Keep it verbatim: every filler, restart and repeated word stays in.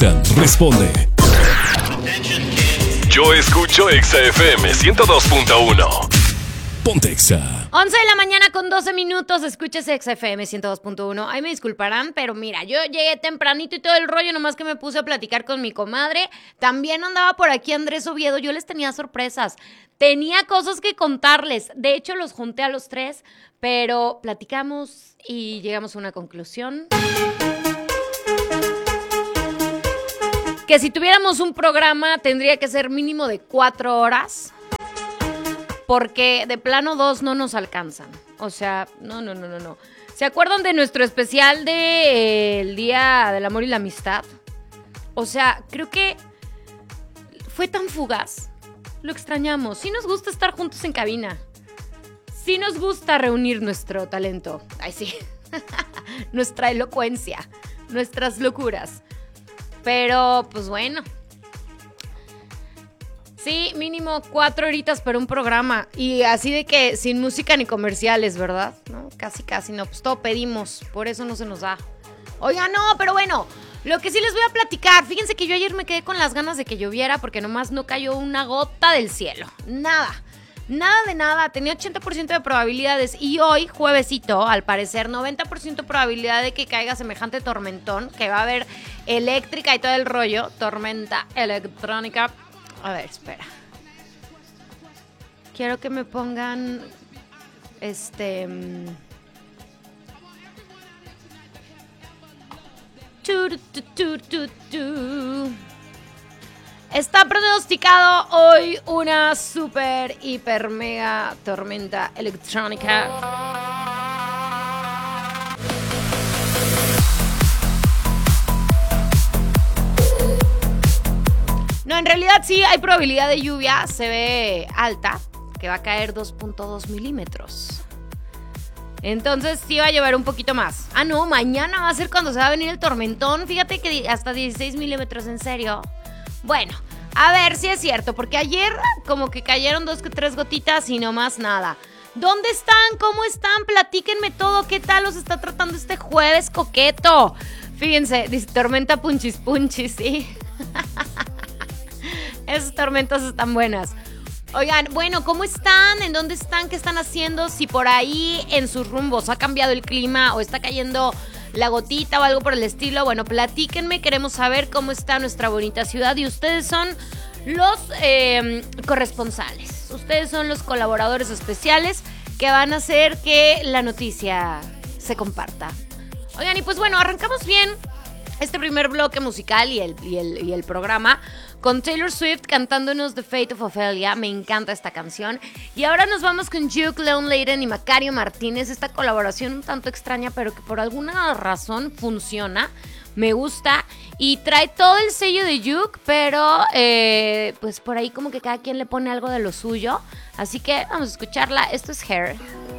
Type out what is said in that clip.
Responde. Yo escucho Exa F M ciento dos punto uno. Ponte Exa. once de la mañana con doce minutos, escuchas Exa F M ciento dos punto uno. Ay, me disculparán, pero mira, yo llegué tempranito y todo el rollo, nomás que me puse a platicar con mi comadre. También andaba por aquí Andrés Oviedo, yo les tenía sorpresas. Tenía cosas que contarles. De hecho, los junté a los tres, pero platicamos y llegamos a una conclusión. Que si tuviéramos un programa tendría que ser mínimo de cuatro horas, porque de plano dos no nos alcanzan. O sea, no, no, no, no, no. ¿Se acuerdan de nuestro especial de eh, el Día del Amor y la Amistad? O sea, creo que fue tan fugaz. Lo extrañamos. Sí nos gusta estar juntos en cabina. Sí nos gusta reunir nuestro talento. Ay, sí. Nuestra elocuencia. Nuestras locuras. Pero, pues bueno. Sí, mínimo cuatro horitas para un programa. Y así de que sin música ni comerciales, ¿verdad? ¿No? Casi, casi no. Pues todo pedimos. Por eso no se nos da. Oiga, no, pero bueno. Lo que sí les voy a platicar. Fíjense que yo ayer me quedé con las ganas de que lloviera porque nomás no cayó una gota del cielo. Nada. Nada de nada. Tenía ochenta por ciento de probabilidades. Y hoy, juevesito, al parecer, noventa por ciento de probabilidad de que caiga semejante tormentón. Que va a haber eléctrica y todo el rollo. Tormenta electrónica. A ver, espera. Quiero que me pongan... Este... Tu, tu, tu, tu, tu. Está pronosticado hoy una super, hiper, mega tormenta electrónica. No, en realidad sí hay probabilidad de lluvia, se ve alta, que va a caer dos punto dos milímetros. Entonces sí va a llover un poquito más. Ah, no, mañana va a ser cuando se va a venir el tormentón. Fíjate que hasta dieciséis milímetros, en serio. Bueno, a ver si es cierto, porque ayer como que cayeron dos que tres gotitas y no más nada. ¿Dónde están? ¿Cómo están? Platíquenme todo. ¿Qué tal los está tratando este jueves coqueto? Fíjense, dice tormenta punchis punchis, sí. Esas tormentas están buenas. Oigan, bueno, ¿cómo están? ¿En dónde están? ¿Qué están haciendo? Si por ahí en sus rumbos ha cambiado el clima o está cayendo la gotita o algo por el estilo, bueno, platíquenme, queremos saber cómo está nuestra bonita ciudad y ustedes son los eh, corresponsales, ustedes son los colaboradores especiales que van a hacer que la noticia se comparta. Oigan, y pues bueno, arrancamos bien este primer bloque musical y el, y el, y el programa con Taylor Swift cantándonos The Fate of Ophelia. Me encanta esta canción. Y ahora nos vamos con Duke, Leon Leiden y Macario Martínez. Esta colaboración un tanto extraña, pero que por alguna razón funciona. Me gusta. Y trae todo el sello de Duke, pero eh, pues por ahí como que cada quien le pone algo de lo suyo. Así que vamos a escucharla. Esto es Hair.